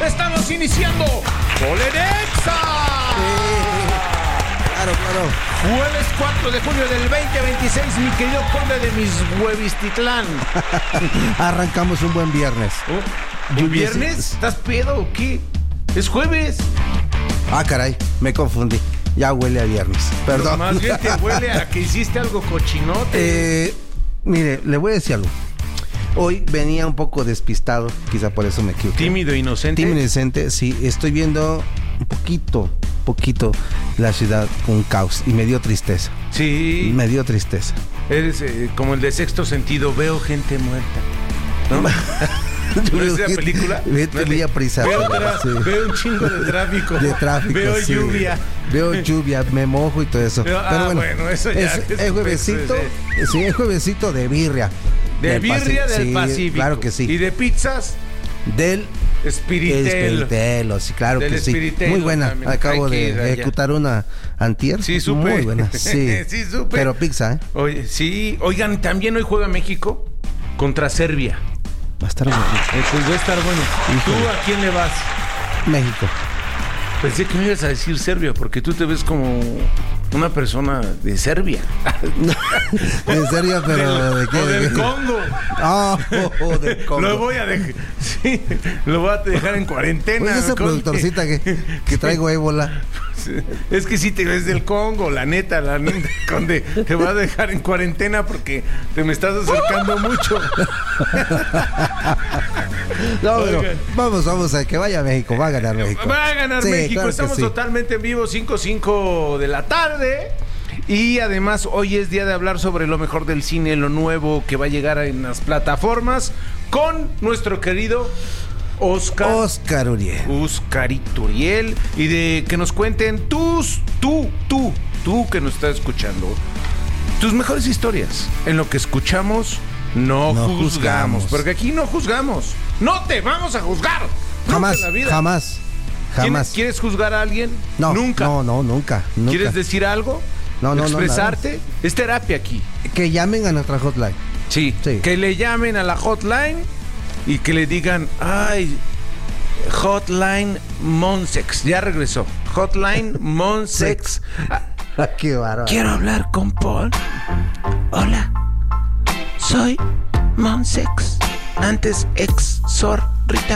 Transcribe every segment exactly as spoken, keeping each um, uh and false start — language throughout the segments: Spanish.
Estamos iniciando Polenexa. Claro, claro. Jueves cuatro de junio del veinte veintiséis, mi querido conde de mis Huevistitlán. Arrancamos un buen viernes. ¿Oh? ¿Un viernes? ¿Estás pedo o qué? Es jueves. Ah, caray, me confundí. Ya huele a viernes. Perdón. No, más bien te huele a que hiciste algo cochinote. Eh, mire, le voy a decir algo. Hoy venía un poco despistado, quizá por eso me equivoqué. Tímido, inocente. Tímido, inocente, sí. Estoy viendo un poquito, poquito la ciudad un caos y me dio tristeza. Sí. Me dio tristeza. Eres eh, como el de Sexto Sentido, veo gente muerta. ¿No? ¿No es esa película? Vete muy aprisa. Veo, tra- sí. veo un chingo de tráfico. De tráfico. Veo sí. lluvia. Veo lluvia, me mojo y todo eso. Ah, Pero bueno, bueno, eso ya es, es, es juevesito, es, sí, es juevesito de birria. De del birria Pacífico. del Sí, Pacífico. claro que sí. Y de pizzas Del Espiritelo. Espiritelo, sí, claro Del que sí. Espiritelo Muy buena. también. Acabo Hay que de ir allá. ejecutar una antier. Sí, supe. Muy buena, sí. Sí, supe. Pero pizza, ¿eh? Oye, sí. Oigan, también hoy juega México contra Serbia. Va a estar bueno. Eh, pues va a estar bueno. Híjole. ¿Tú a quién le vas? México. Pensé que me ibas a decir Serbia, porque tú te ves como una persona de Serbia. En serio, pero ¿de qué? O ¿De del qué? Congo. Ah, oh, del Congo. Lo voy a dejar. Sí, lo voy a dejar en cuarentena. Oye, esa Conde. productorcita que, que traigo ébola. Es que si te ves del Congo, la neta, la neta, Conde, te voy a dejar en cuarentena porque te me estás acercando mucho. No, pero Oigan. vamos, vamos a que vaya México, va a ganar México. Va a ganar Sí, México. claro que Estamos sí. totalmente en vivo, cinco cinco de la tarde. Y además hoy es día de hablar sobre lo mejor del cine, lo nuevo que va a llegar en las plataformas con nuestro querido Oscar. Oscar Uriel. Oscarito Uriel. Y de que nos cuenten tus, tú, tú, tú que nos estás escuchando, tus mejores historias. En lo que escuchamos, no, No juzgamos, juzgamos. Porque aquí no juzgamos. No te vamos a juzgar. Nunca Jamás, en la vida. jamás, ¿Quieres, jamás. ¿Quieres juzgar a alguien? No, Nunca. No, no, nunca, nunca. ¿Quieres decir algo? No, no, no, ¿Expresarte? Es terapia aquí. Que llamen a nuestra hotline. Sí. Sí. Que le llamen a la hotline y que le digan, ay, Hotline Monsex. Ya regresó. Hotline Monsex. Ah, Qué bárbaro. quiero hablar con Paul. Hola. Soy Monsex. Antes ex Sor Rita.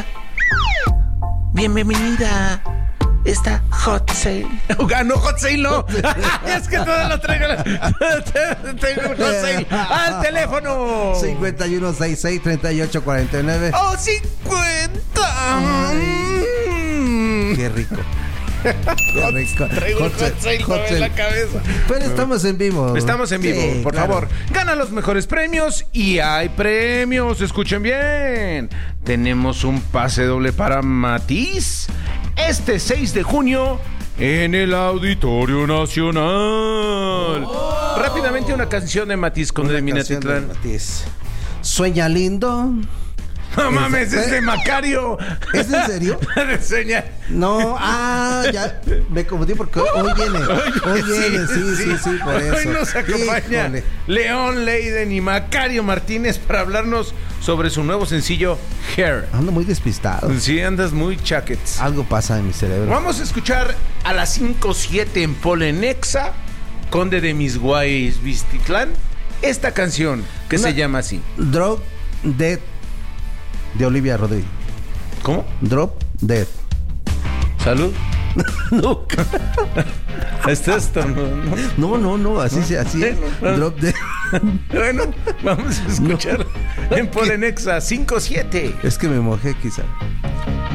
Bienvenida a esta hot sale. Ah, no, hot sale no. Es que todo lo traigo. Tengo hot sale. Al teléfono. cincuenta y uno sesenta y seis, treinta y ocho cuarenta y nueve. Oh, cincuenta. Mm. Qué rico. Qué rico. Traigo un Hot hot sale hot en la sale. cabeza. Pero estamos en vivo. Estamos en vivo, Sí, por claro. favor. Gana los mejores premios y hay premios. Escuchen bien. Tenemos un pase doble para Matiz este seis de junio en el Auditorio Nacional. Oh. Rápidamente una canción de Matiz con de Una canción de Minatitlán. Matiz. Sueña lindo. No mames, ¿Eh? es de Macario. ¿Es en serio? De Sueña. No, ah, ya me confundí porque hoy viene. Hoy viene, sí, sí, sí, por eso. Hoy nos acompaña Híjole. León Leiden y Macario Martínez para hablarnos sobre su nuevo sencillo Hair. Ando muy despistado. Sí, andas muy chaquets. Algo pasa en mi cerebro. Vamos a escuchar a las cinco siete en Polenexa, Conde de mis Guays Vistitlán, esta canción que Una- se llama así. Drop Dead de Olivia Rodrigo. ¿Cómo? Drop Dead. Salud. Nunca. ¿Estás tornando? No, no, no, así se así. Bueno, bueno. Drop Dead. Bueno, vamos a escuchar No. en Polenexa cinco siete. Es que me mojé quizá.